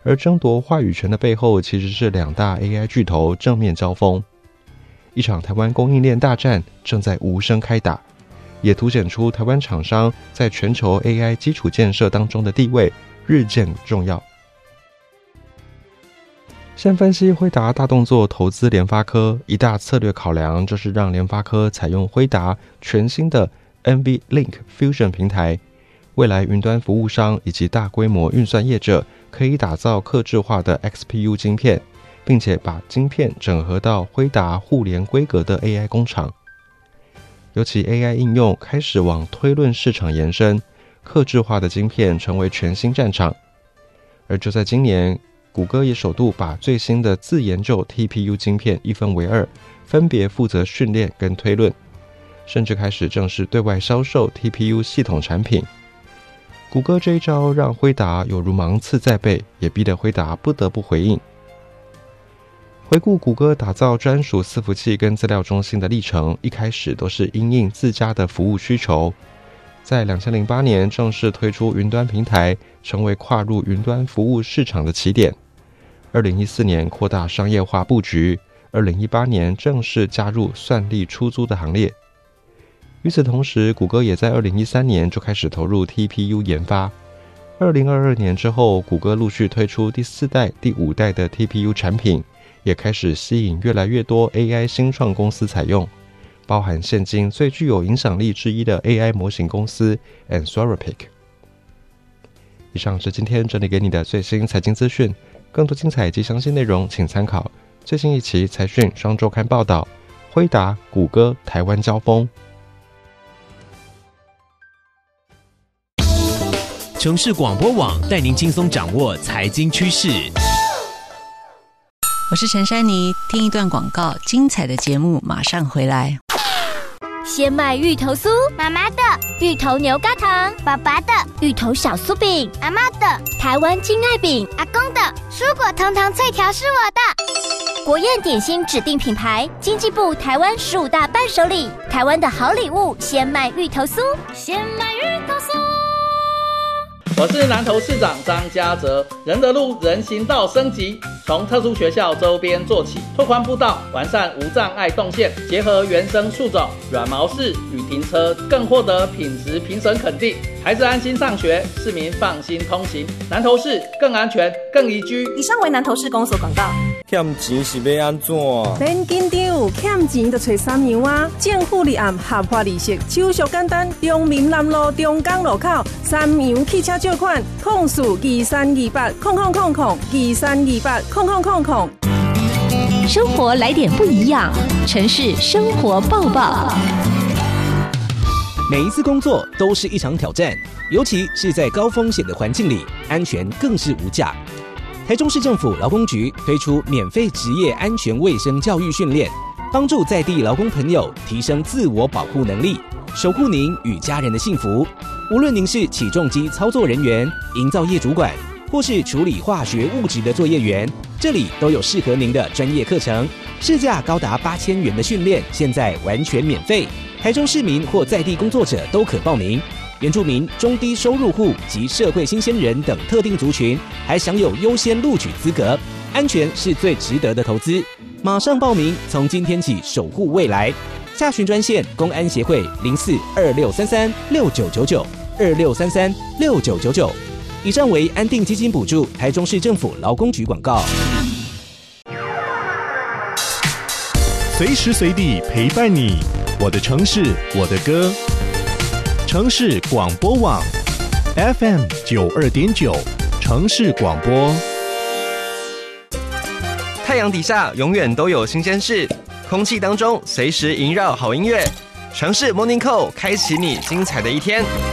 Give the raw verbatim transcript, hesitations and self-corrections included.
而争夺话语权的背后，其实是两大 A I 巨头正面交锋。一场台湾供应链大战正在无声开打，也凸显出台湾厂商在全球 A I 基础建设当中的地位日渐重要。现分析辉达大动作投资联发科，一大策略考量就是让联发科采用辉达全新的 NVLink Fusion 平台，未来云端服务商以及大规模运算业者可以打造客制化的 X P U 晶片，并且把晶片整合到辉达互联规格的 A I 工厂。尤其 A I 应用开始往推论市场延伸，客制化的晶片成为全新战场。而就在今年，谷歌也首度把最新的自研究 T P U 晶片一分为二，分别负责训练跟推论，甚至开始正式对外销售 T P U 系统产品。谷歌这一招让辉达有如芒刺在背，也逼得辉达不得不回应。回顾谷歌打造专属伺服器跟资料中心的历程，一开始都是因应自家的服务需求。在二零零八年正式推出云端平台，成为跨入云端服务市场的起点。二零一四年扩大商业化布局，二零一八年正式加入算力出租的行列。与此同时，谷歌也在二零一三年就开始投入 T P U 研发。二零二二年之后，谷歌陆续推出第四代、第五代的 T P U 产品，也开始吸引越来越多 A I 新创公司采用，包含现今最具有影响力之一的 A I 模型公司 Anthropic。 以上是今天整理给你的最新财经资讯，更多精彩及详细内容请参考最新一期财讯双周刊报道，辉达、谷歌台湾交锋。 城市广播网带您轻松掌握财经趋势。 我是陈珊妮，听一段广告，精彩的节目马上回来。 鲜麦芋头酥，妈妈的；芋头牛轧糖，爸爸的；芋头小酥饼，阿嬷的；台湾金爱饼，阿公的；蔬果糖糖脆条是我的。国宴点心指定品牌，经济部台湾十五大伴手礼，台湾的好礼物，鲜麦芋头酥，鲜麦芋头酥。 我是南投市长张家泽，仁德路人行道升级，从特殊学校周边做起，拓宽步道，完善无障碍动线，结合原生树种、软毛式与停车，更获得品质评审肯定。孩子安心上学，市民放心通行，南投市更安全、更宜居。 以上为南投市公所广告。 欠钱是要安怎？ 免紧张，欠钱就找三娘啊！政府立案合法利息，手续简单。中民南路中港路口三洋汽车借款，控诉二三二八空空空空二三二八空空空空。 生活来点不一样，城市生活报报。 每一次工作都是一场挑战，尤其是在高风险的环境里，安全更是无价。台中市政府劳工局推出免费职业安全卫生教育训练，帮助在地劳工朋友提升自我保护能力，守护您与家人的幸福。无论您是起重机操作人员、营造业主管，或是处理化学物质的作业员，这里都有适合您的专业课程，市价高达八千元的训练，现在完全免费。台中市民或在地工作者都可报名。原住民、中低收入户及社会新鲜人等特定族群还享有优先录取资格。安全是最值得的投资，马上报名，从今天起守护未来。下询专线公安协会零四二六三三六九九九二六三三六九九九。以上为安定基金补助台中市政府劳工局广告。 随时随地陪伴你，我的城市，我的歌。城市广播网 F M 九二点九，城市广播。 太阳底下永远都有新鲜事，空气当中随时萦绕好音乐。城市 Morning Call 开启你精彩的一天。